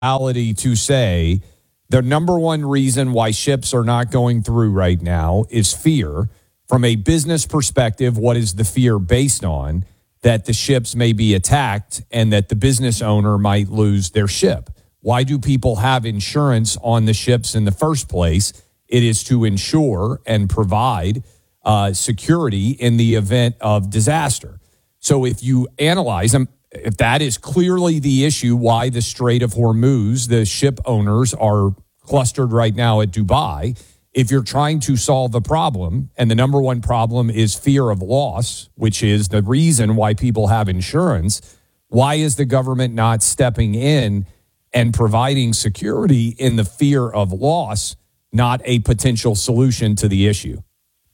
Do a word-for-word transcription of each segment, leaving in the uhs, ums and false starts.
reality to say the number one reason why ships are not going through right now is fear. From a business perspective, what is the fear based on? That the ships may be attacked and that the business owner might lose their ship. Why do people have insurance on the ships in the first place? It is to ensure and provide uh, security in the event of disaster. So if you analyze them, if that is clearly the issue why the Strait of Hormuz, the ship owners are clustered right now at Dubai, if you're trying to solve a problem, and the number one problem is fear of loss, which is the reason why people have insurance, why is the government not stepping in and providing security in the fear of loss, not a potential solution to the issue?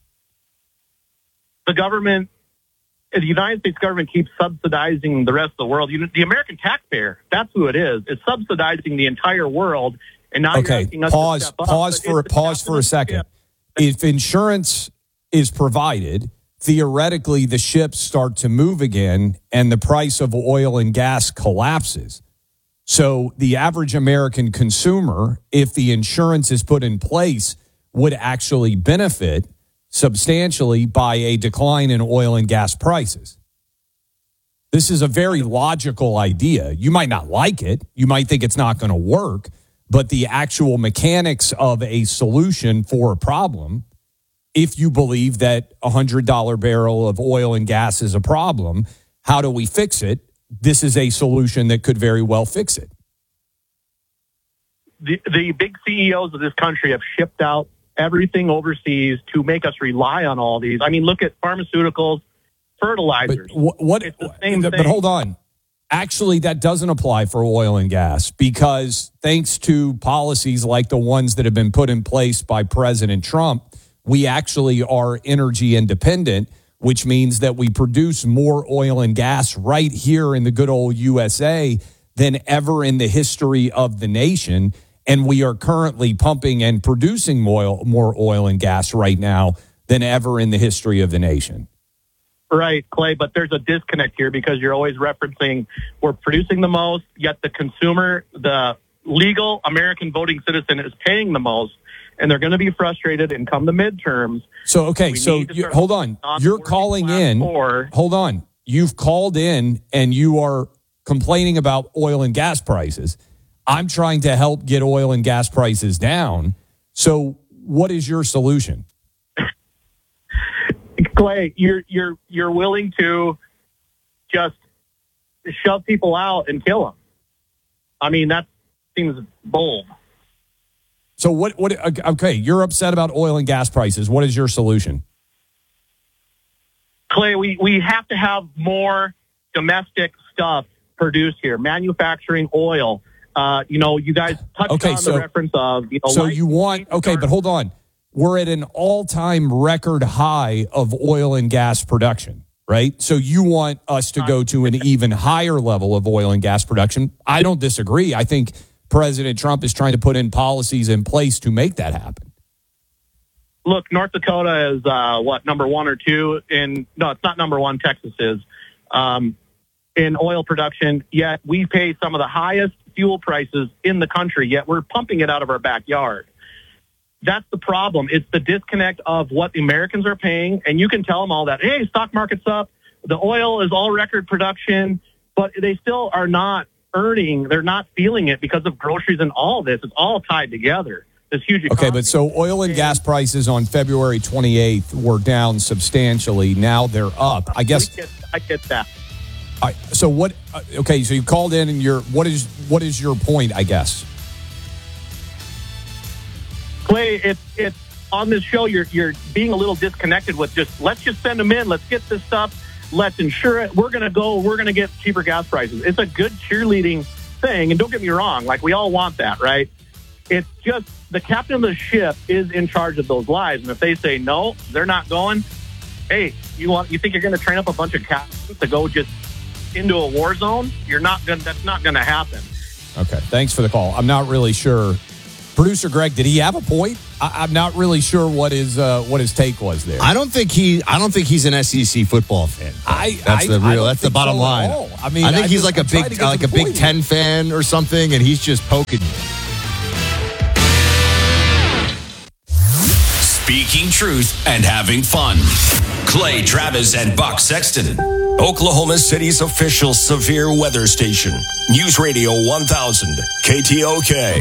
The government, the United States government keeps subsidizing the rest of the world. You, the American taxpayer, that's who it is. It's subsidizing the entire world. And now okay, you're asking us pause, to step up. pause for pause for a second. If insurance is provided, theoretically the ships start to move again and the price of oil and gas collapses. So the average American consumer, if the insurance is put in place, would actually benefit substantially by a decline in oil and gas prices. This is a very logical idea. You might not like it. You might think it's not going to work. But the actual mechanics of a solution for a problem, if you believe that a one hundred dollars barrel of oil and gas is a problem, how do we fix it? This is a solution that could very well fix it. The, the big C E Os of this country have shipped out everything overseas to make us rely on all these. I mean, look at pharmaceuticals, fertilizers. But what? It's the same but thing. hold on. Actually, that doesn't apply for oil and gas because thanks to policies like the ones that have been put in place by President Trump, we actually are energy independent, which means that we produce more oil and gas right here in the good old U S A than ever in the history of the nation. And we are currently pumping and producing more, more oil and gas right now than ever in the history of the nation. Right, Clay, but there's a disconnect here because you're always referencing we're producing the most, yet the consumer, the legal American voting citizen is paying the most, and they're going to be frustrated and come the midterms. So, okay, so you, hold on. You're calling in. Or, hold on. You've called in and you are complaining about oil and gas prices. I'm trying to help get oil and gas prices down. So what is your solution? Clay, you're you're you're willing to just shove people out and kill them. I mean, that seems bold. So what? What? Okay, you're upset about oil and gas prices. What is your solution? Clay, we, we have to have more domestic stuff produced here, manufacturing oil. Uh, you know, you guys touched okay, on so, the reference of you know. So you want okay, but hold on. We're at an all-time record high of oil and gas production, right? So you want us to go to an even higher level of oil and gas production. I don't disagree. I think President Trump is trying to put in policies in place to make that happen. Look, North Dakota is, uh, what, number one or two in, no, it's not number one, Texas is, um, in oil production, yet we pay some of the highest fuel prices in the country, yet we're pumping it out of our backyard. That's the problem. It's the disconnect of what the Americans are paying, and you can tell them all that, hey, stock market's up, the oil is all record production, but they still are not earning, they're not feeling it because of groceries and all this. It's all tied together. This huge economy. Okay, but so oil and gas prices on February twenty-eighth were down substantially. Now they're up. I guess. I get, I get that. I, so what? Uh, okay, so you called in, and you're what is what is your point? I guess. Clay, it's it's on this show. You're you're being a little disconnected with just let's just send them in. Let's get this stuff. Let's insure it. We're gonna go. We're gonna get cheaper gas prices. It's a good cheerleading thing, and don't get me wrong. Like we all want that, right? It's just the captain of the ship is in charge of those lives, and if they say no, they're not going. Hey, you want? You think you're going to train up a bunch of captains to go just into a war zone? You're not going. That's not going to happen. Okay, thanks for the call. I'm not really sure Producer Greg, did he have a point? I, I'm not really sure what his uh, what his take was there. I don't think he. I don't think he's an S E C football fan. I that's I, the real. That's the bottom so line. I mean, I think I he's just, like a I'm big, uh, like a Big Ten fan or something, and he's just poking you. Speaking truth and having fun. Clay Travis and Buck Sexton. Oklahoma City's official severe weather station. News Radio one thousand, K T O K.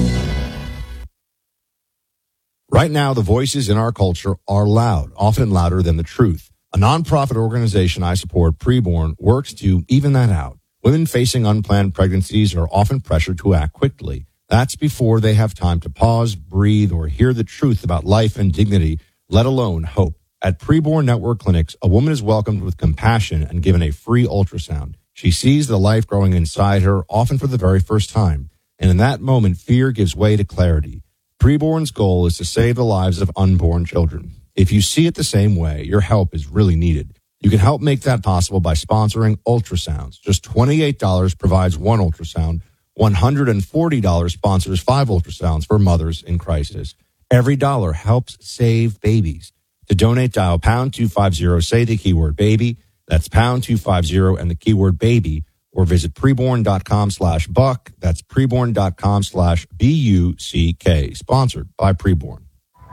Right now, the voices in our culture are loud, often louder than the truth. A nonprofit organization I support, Preborn, works to even that out. Women facing unplanned pregnancies are often pressured to act quickly. That's before they have time to pause, breathe, or hear the truth about life and dignity, let alone hope. At Preborn Network Clinics, a woman is welcomed with compassion and given a free ultrasound. She sees the life growing inside her, often for the very first time. And in that moment, fear gives way to clarity. Preborn's goal is to save the lives of unborn children. If you see it the same way, your help is really needed. You can help make that possible by sponsoring ultrasounds. Just twenty-eight dollars provides one ultrasound. one hundred forty dollars sponsors five ultrasounds for mothers in crisis. Every dollar helps save babies. To donate, dial pound two fifty, say the keyword baby. That's pound two fifty and the keyword baby. Or visit preborn.com slash buck. That's preborn.com slash B U C K. Sponsored by Preborn.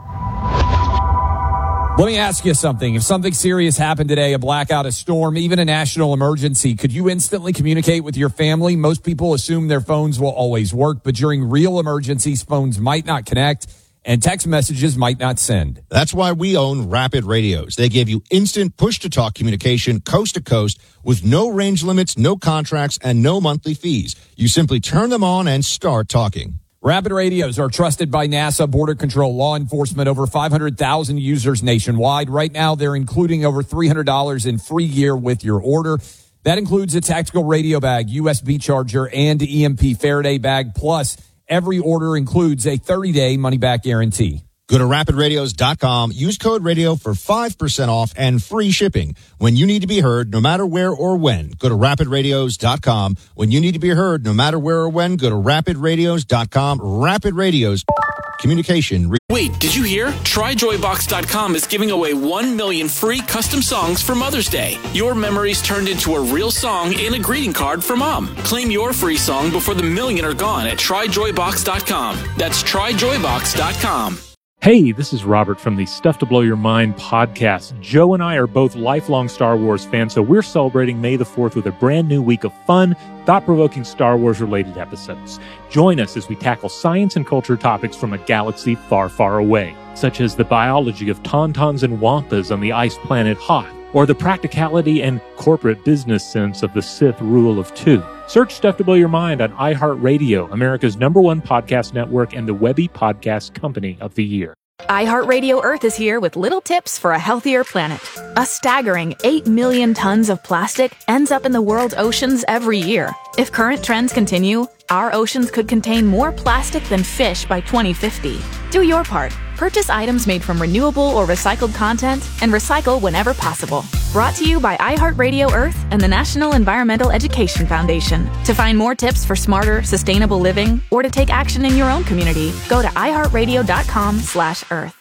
Let me ask you something. If something serious happened today, a blackout, a storm, even a national emergency, could you instantly communicate with your family? Most people assume their phones will always work, but during real emergencies, phones might not connect and text messages might not send. That's why we own Rapid Radios. They give you instant push-to-talk communication coast to coast with no range limits, no contracts, and no monthly fees. You simply turn them on and start talking. Rapid Radios are trusted by NASA, Border Control, law enforcement, over five hundred thousand users nationwide. Right now, they're including over three hundred dollars in free gear with your order. That includes a tactical radio bag, U S B charger, and E M P Faraday bag. Plus, every order includes a thirty-day money-back guarantee. Go to rapid radios dot com. Use code radio for five percent off and free shipping. When you need to be heard, no matter where or when, go to rapid radios dot com. When you need to be heard, no matter where or when, go to rapid radios dot com. Rapid Radios. Communication. Wait, did you hear? Try joy box dot com is giving away one million free custom songs for Mother's Day. Your memories turned into a real song and a greeting card for Mom. Claim your free song before the million are gone at try joy box dot com. That's try joy box dot com. Hey, this is Robert from the Stuff to Blow Your Mind podcast. Joe and I are both lifelong Star Wars fans, so we're celebrating May the fourth with a brand new week of fun, thought-provoking Star Wars-related episodes. Join us as we tackle science and culture topics from a galaxy far, far away, such as the biology of tauntauns and wampas on the ice planet Hoth, or the practicality and corporate business sense of the Sith rule of two. Search Stuff to Blow Your Mind on iHeartRadio, America's number one podcast network and the Webby Podcast Company of the Year. iHeartRadio Earth is here with little tips for a healthier planet. A staggering eight million tons of plastic ends up in the world's oceans every year. If current trends continue, our oceans could contain more plastic than fish by twenty fifty. Do your part. Purchase items made from renewable or recycled content and recycle whenever possible. Brought to you by iHeartRadio Earth and the National Environmental Education Foundation. To find more tips for smarter, sustainable living or to take action in your own community, go to iHeartRadio dot com slash earth.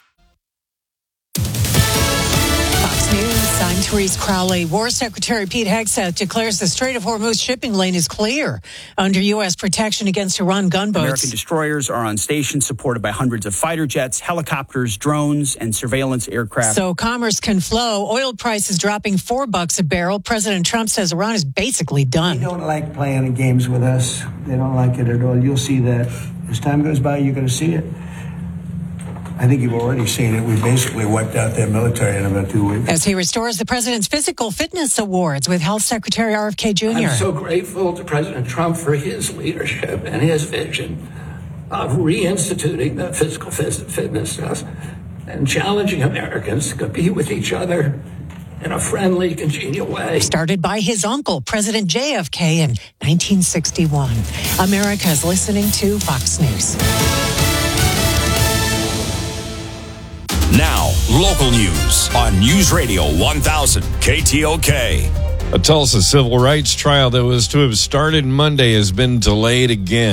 Fox News, I'm Therese Crowley. War Secretary Pete Hegseth declares the Strait of Hormuz shipping lane is clear under U S protection against Iran gunboats. American destroyers are on station, supported by hundreds of fighter jets, helicopters, drones, and surveillance aircraft. So commerce can flow. Oil prices dropping four bucks a barrel. President Trump says Iran is basically done. They don't like playing games with us. They don't like it at all. You'll see that. As time goes by, you're going to see it. I think you've already seen it. We basically wiped out their military in about two weeks. As he restores the president's Physical Fitness Awards with Health Secretary R F K Junior I'm so grateful to President Trump for his leadership and his vision of reinstituting the physical fitness test and challenging Americans to compete with each other in a friendly, congenial way. Started by his uncle, President J F K, in nineteen sixty-one. America is listening to Fox News. Now, local news on News Radio one thousand K T O K. A Tulsa civil rights trial that was to have started Monday has been delayed again.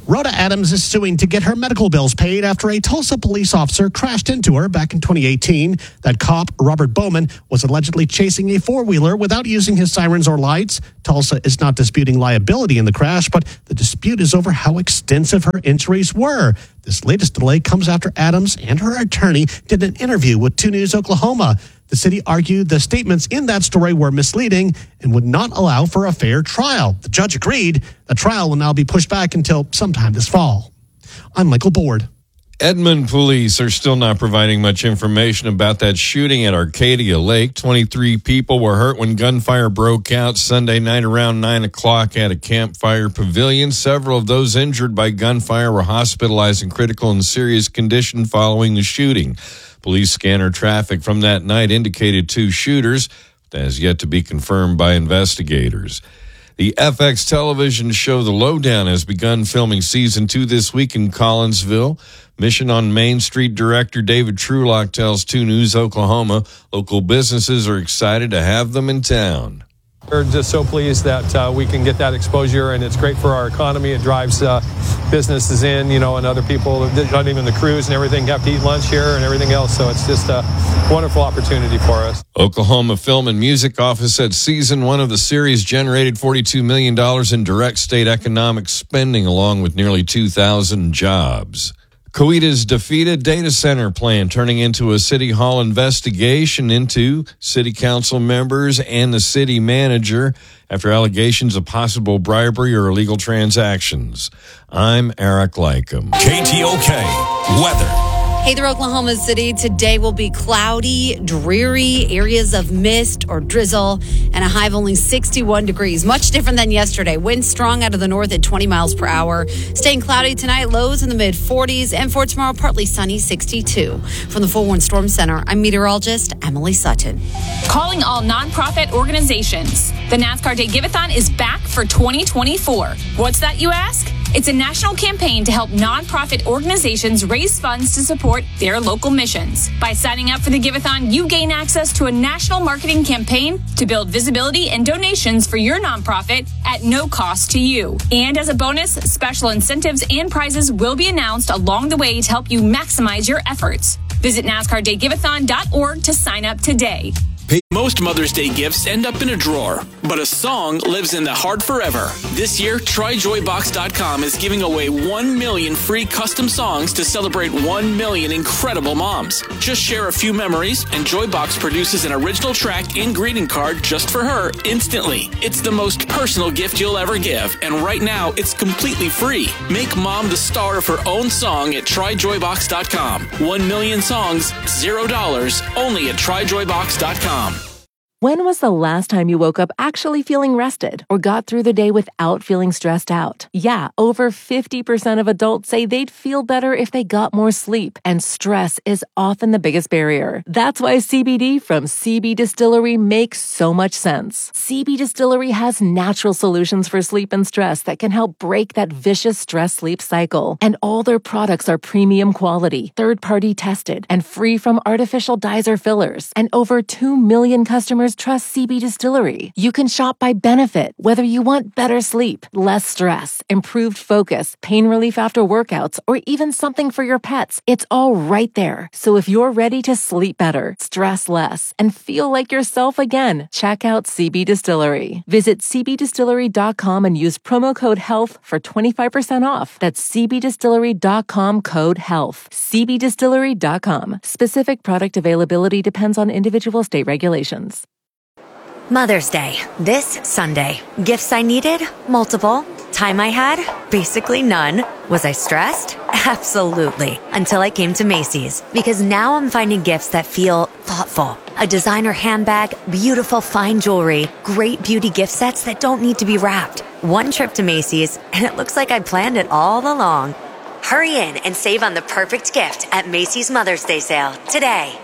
Rhoda Adams is suing to get her medical bills paid after a Tulsa police officer crashed into her back in twenty eighteen. That cop, Robert Bowman, was allegedly chasing a four-wheeler without using his sirens or lights. Tulsa is not disputing liability in the crash, but the dispute is over how extensive her injuries were. This latest delay comes after Adams and her attorney did an interview with two News Oklahoma. The city argued the statements in that story were misleading and would not allow for a fair trial. The judge agreed. The trial will now be pushed back until sometime this fall. I'm Michael Board. Edmond police are still not providing much information about that shooting at Arcadia Lake. twenty-three people were hurt when gunfire broke out Sunday night around nine o'clock at a campfire pavilion. Several of those injured by gunfire were hospitalized in critical and serious condition following the shooting. Police scanner traffic from that night indicated two shooters, but that has yet to be confirmed by investigators. The F X television show The Lowdown has begun filming season two this week in Collinsville. Mission on Main Street director David Trulock tells two News Oklahoma local businesses are excited to have them in town. We're just so pleased that uh, we can get that exposure, and it's great for our economy. It drives uh, businesses in, you know, and other people, not even the crews and everything, have to eat lunch here and everything else. So it's just a wonderful opportunity for us. Oklahoma Film and Music Office said season one of the series generated forty-two million dollars in direct state economic spending, along with nearly two thousand jobs. Coweta's defeated data center plan turning into a city hall investigation into city council members and the city manager after allegations of possible bribery or illegal transactions. I'm Eric Lycum. K T O K weather. Hey there, Oklahoma City. Today will be cloudy, dreary, areas of mist or drizzle, and a high of only sixty-one degrees. Much different than yesterday. Winds strong out of the north at twenty miles per hour. Staying cloudy tonight, lows in the mid forties, and for tomorrow, partly sunny, sixty-two. From the Full Warn Storm Center, I'm meteorologist Emily Sutton. Calling all nonprofit organizations. The NASCAR Day Give-A-thon is back for twenty twenty-four. What's that, you ask? It's a national campaign to help nonprofit organizations raise funds to support their local missions. By signing up for the Give-A-thon, you gain access to a national marketing campaign to build visibility and donations for your nonprofit at no cost to you. And as a bonus, special incentives and prizes will be announced along the way to help you maximize your efforts. Visit NASCAR Day Give A Thon dot org to sign up today. Most Mother's Day gifts end up in a drawer, but a song lives in the heart forever. This year, Try Joy Box dot com is giving away one million free custom songs to celebrate one million incredible moms. Just share a few memories, and Joybox produces an original track and greeting card just for her instantly. It's the most personal gift you'll ever give, and right now, it's completely free. Make mom the star of her own song at Try Joy Box dot com. One million songs, zero dollars, only at Try Joy Box dot com. When was the last time you woke up actually feeling rested or got through the day without feeling stressed out? Yeah, over fifty percent of adults say they'd feel better if they got more sleep, and stress is often the biggest barrier. That's why C B D from C B Distillery makes so much sense. C B Distillery has natural solutions for sleep and stress that can help break that vicious stress-sleep cycle. And all their products are premium quality, third-party tested, and free from artificial dyes or fillers. And over two million customers trust C B Distillery. You can shop by benefit, whether you want better sleep, less stress, improved focus, pain relief after workouts, or even something for your pets. It's all right there. So if you're ready to sleep better, stress less, and feel like yourself again, check out C B Distillery. Visit C B distillery dot com and use promo code HEALTH for twenty-five percent off. That's C B distillery dot com code HEALTH. C B distillery dot com. Specific product availability depends on individual state regulations. Mother's Day, this Sunday. Gifts I needed? Multiple. Time I had? Basically none. Was I stressed? Absolutely. Until I came to Macy's. Because now I'm finding gifts that feel thoughtful. A designer handbag, beautiful fine jewelry, great beauty gift sets that don't need to be wrapped. One trip to Macy's, and it looks like I planned it all along. Hurry in and save on the perfect gift at Macy's Mother's Day sale today.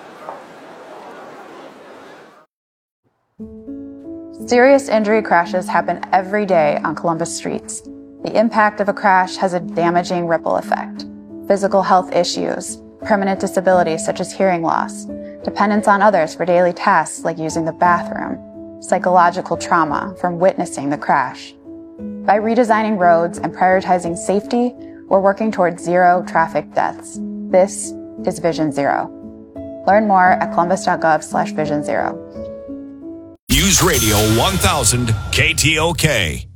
Serious injury crashes happen every day on Columbus streets. The impact of a crash has a damaging ripple effect. Physical health issues, permanent disabilities such as hearing loss, dependence on others for daily tasks like using the bathroom, psychological trauma from witnessing the crash. By redesigning roads and prioritizing safety, we're working towards zero traffic deaths. This is Vision Zero. Learn more at columbus.gov slash vision zero. News Radio one thousand K T O K.